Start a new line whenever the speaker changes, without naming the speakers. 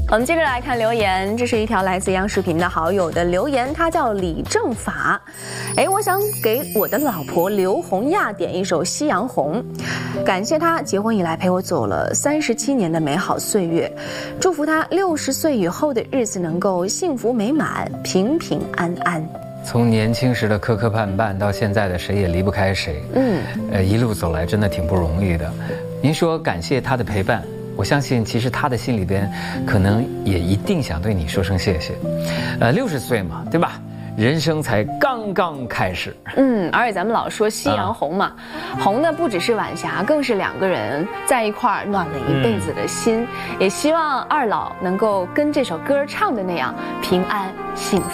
我们接着来看留言，这是一条来自央视频的好友的留言，他叫李正法。我想给我的老婆刘洪亚点一首《夕阳红》，感谢她结婚以来陪我走了37年的美好岁月，祝福她60岁以后的日子能够幸福美满、平平安安。
从年轻时的磕磕绊绊到现在的谁也离不开谁，一路走来真的挺不容易的。您说感谢他的陪伴，我相信其实他的心里边可能也一定想对你说声谢谢。60岁嘛，对吧？人生才刚刚开始。
而且咱们老说夕阳红嘛，红的不只是晚霞，更是两个人在一块儿暖了一辈子的心。也希望二老能够跟这首歌唱的那样平安幸福。